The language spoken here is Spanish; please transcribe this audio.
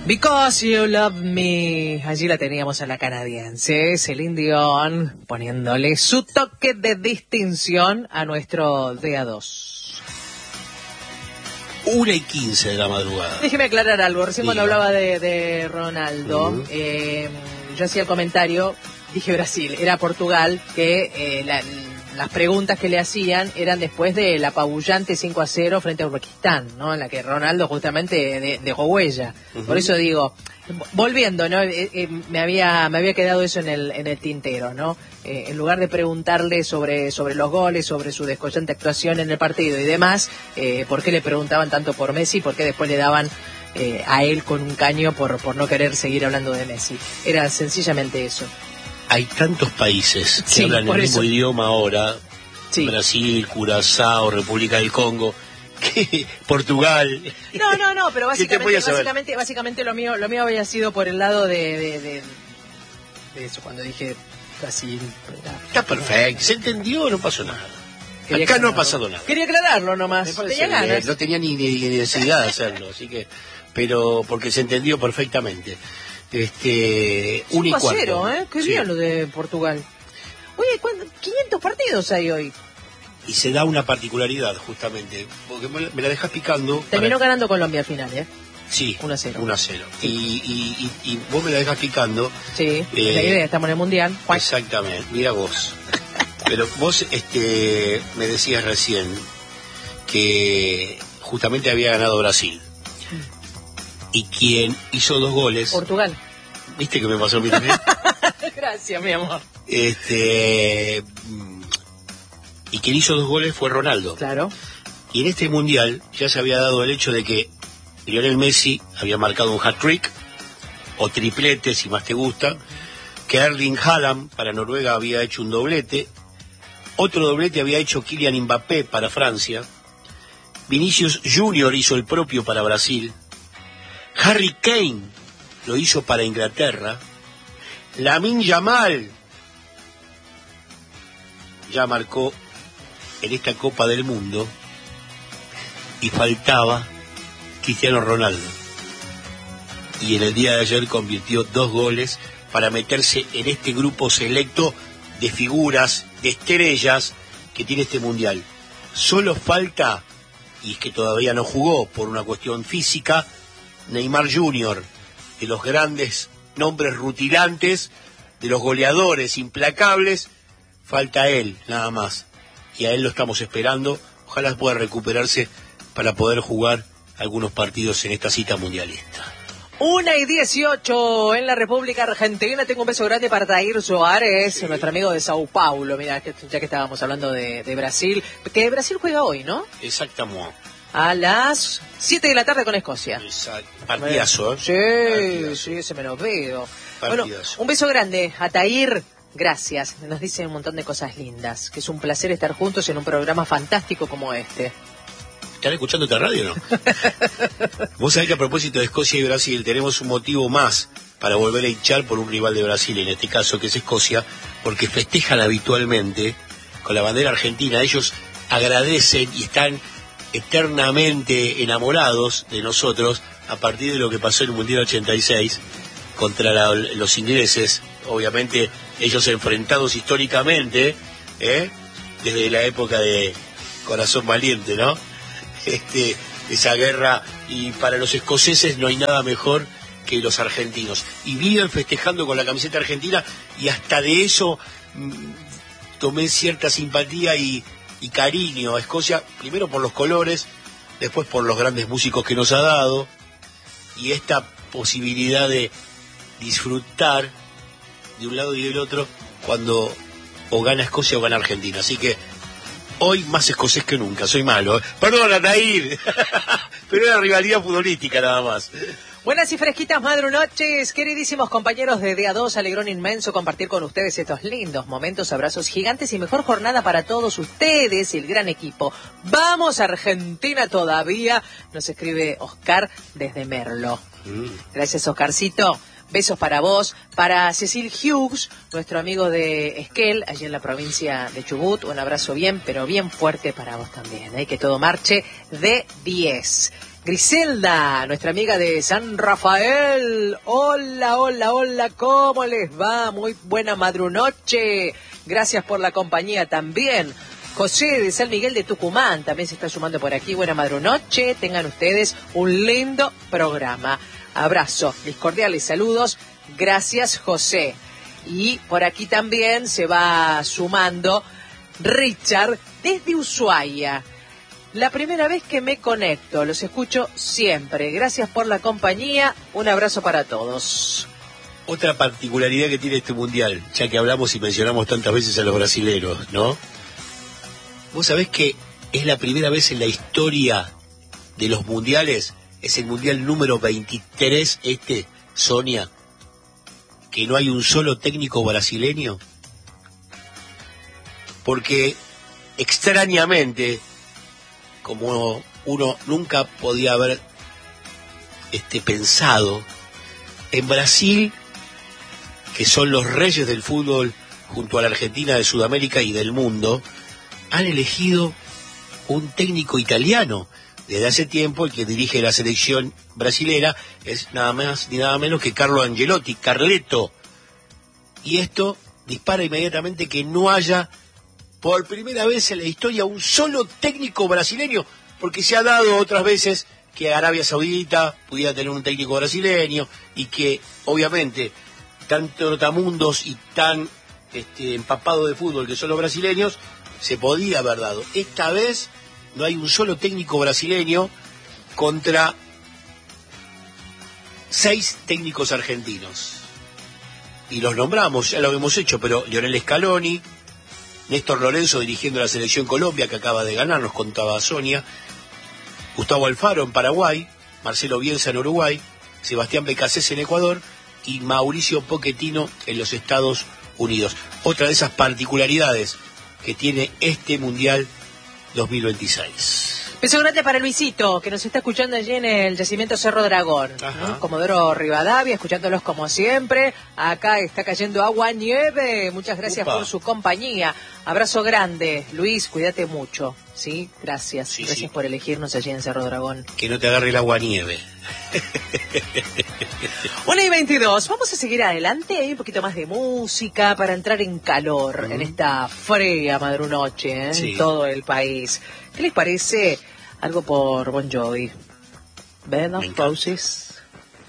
Because You Love Me. Allí la teníamos a la canadiense Celine Dion poniéndole su toque de distinción a nuestro DA2. 1:15 de la madrugada. Déjeme aclarar algo. Recién Diga. cuando hablaba de Ronaldo, yo hacía el comentario, dije Brasil, era Portugal, que las preguntas que le hacían eran después del apabullante 5-0 frente a Uzbekistán, ¿no? En la que Ronaldo justamente dejó huella. Por eso digo, volviendo, ¿no? Me había quedado eso en el tintero, ¿no? En lugar de preguntarle sobre los goles, sobre su descollante actuación en el partido y demás, ¿por qué le preguntaban tanto por Messi? ¿Por qué después le daban a él con un caño por no querer seguir hablando de Messi? Era sencillamente eso. Hay tantos países que Sí, hablan el por mismo eso. idioma ahora, Sí. Brasil, Curazao, República del Congo, que Portugal. No, pero ¿Qué te podías saber? básicamente lo mío había sido por el lado de eso, cuando dije Brasil. Está perfecto, se entendió, no pasó nada. Quería Acá no ha aclararlo. pasado nada. Quería aclararlo nomás. Me parece Tenía bien, ganas. no tenía ni necesidad de hacerlo, así que, pero porque se entendió perfectamente. 5-0, ¿eh? Qué Sí. bien lo de Portugal. Oye, 500 partidos hay hoy. Y se da una particularidad, justamente, porque me la dejas picando. Terminó ganando Colombia al final, ¿eh? Sí, 1-0. 1-0. Y vos me la dejas picando. Sí, la idea, estamos en el Mundial. Exactamente, mira vos. Pero vos me decías recién que justamente había ganado Brasil. Y quien hizo 2 goles... Portugal. ¿Viste que me pasó a mí también? Gracias, mi amor. Y quien hizo 2 goles fue Ronaldo. Claro. Y en este Mundial ya se había dado el hecho de que Lionel Messi había marcado un hat-trick, o triplete, si más te gusta, que Erling Haaland para Noruega había hecho un doblete, otro doblete había hecho Kylian Mbappé para Francia, Vinicius Junior hizo el propio para Brasil, Harry Kane lo hizo para Inglaterra, Lamine Yamal ya marcó en esta Copa del Mundo, y faltaba Cristiano Ronaldo. Y en el día de ayer convirtió 2 goles para meterse en este grupo selecto de figuras, de estrellas que tiene este Mundial. Solo falta, y es que todavía no jugó por una cuestión física, Neymar Jr., de los grandes nombres rutilantes, de los goleadores implacables, falta él, nada más. Y a él lo estamos esperando, ojalá pueda recuperarse para poder jugar algunos partidos en esta cita mundialista. 1:18 en la República Argentina. Tengo un beso grande para Tair Suárez, nuestro amigo de Sao Paulo. Mira, ya que estábamos hablando de Brasil, que Brasil juega hoy, ¿no? Exactamente. A las 7 de la tarde con Escocia. Partidazo, ¿eh? Sí, Partidazo. sí, se me lo veo. Partidazo. Bueno, un beso grande a Tair. Gracias, nos dice un montón de cosas lindas, que es un placer estar juntos en un programa fantástico como este. ¿Están escuchando esta radio o no? Vos sabés que a propósito de Escocia y Brasil tenemos un motivo más para volver a hinchar por un rival de Brasil, en este caso que es Escocia, porque festejan habitualmente con la bandera argentina. Ellos agradecen y están eternamente enamorados de nosotros a partir de lo que pasó en el Mundial 86 contra los ingleses, obviamente ellos enfrentados históricamente, desde la época de Corazón Valiente, ¿no? Esa guerra, y para los escoceses no hay nada mejor que los argentinos, y viven festejando con la camiseta argentina, y hasta de eso tomé cierta simpatía y cariño a Escocia, primero por los colores, después por los grandes músicos que nos ha dado, y esta posibilidad de disfrutar de un lado y del otro cuando o gana Escocia o gana Argentina. Así que hoy más escocés que nunca, soy malo. Perdón, Ataír, pero era rivalidad futbolística nada más. Buenas y fresquitas madrunoches, queridísimos compañeros de DA2, alegrón inmenso compartir con ustedes estos lindos momentos, abrazos gigantes y mejor jornada para todos ustedes y el gran equipo. ¡Vamos Argentina todavía! Nos escribe Oscar desde Merlo. Gracias, Oscarcito. Besos para vos, para Cecil Hughes, nuestro amigo de Esquel, allí en la provincia de Chubut. Un abrazo bien, pero bien fuerte para vos también, que todo marche de 10. Griselda, nuestra amiga de San Rafael. Hola, hola, hola, ¿cómo les va? Muy buena madrunoche. Gracias por la compañía también. José de San Miguel de Tucumán también se está sumando por aquí. Buena madrunoche. Tengan ustedes un lindo programa. Abrazo, mis cordiales saludos. Gracias, José. Y por aquí también se va sumando Richard desde Ushuaia. La primera vez que me conecto, los escucho siempre. Gracias por la compañía, un abrazo para todos. Otra particularidad que tiene este mundial, ya que hablamos y mencionamos tantas veces a los brasileros, ¿no? Vos sabés que es la primera vez en la historia de los mundiales, es el mundial número 23, Sonia, que no hay un solo técnico brasileño. Porque extrañamente, como uno nunca podía haber pensado, en Brasil, que son los reyes del fútbol junto a la Argentina de Sudamérica y del mundo, han elegido un técnico italiano. Desde hace tiempo el que dirige la selección brasilera es nada más ni nada menos que Carlo Ancelotti, Carleto. Y esto dispara inmediatamente que no haya por primera vez en la historia un solo técnico brasileño, porque se ha dado otras veces que Arabia Saudita pudiera tener un técnico brasileño y que obviamente tan trotamundos y tan empapados de fútbol que son los brasileños, se podía haber dado. Esta vez no hay un solo técnico brasileño contra 6 técnicos argentinos. Y los nombramos, ya lo hemos hecho, pero Lionel Scaloni, Néstor Lorenzo dirigiendo la selección Colombia, que acaba de ganar, nos contaba Sonia, Gustavo Alfaro en Paraguay, Marcelo Bielsa en Uruguay, Sebastián Becasés en Ecuador y Mauricio Pochettino en los Estados Unidos. Otra de esas particularidades que tiene este Mundial 2026. Beso grande para Luisito, que nos está escuchando allí en el yacimiento Cerro Dragón, ¿no? Comodoro Rivadavia, escuchándolos como siempre. Acá está cayendo agua, nieve. Muchas gracias por su compañía. Abrazo grande. Luis, cuídate mucho. ¿Sí? Gracias. Sí, gracias sí. por elegirnos allí en Cerro Dragón. Que no te agarre el agua nieve. 1:22. Vamos a seguir adelante. Hay un poquito más de música para entrar en calor en esta fría madrunoche en todo el país. ¿Qué les parece? Algo por Bon Jovi. Bed of Roses.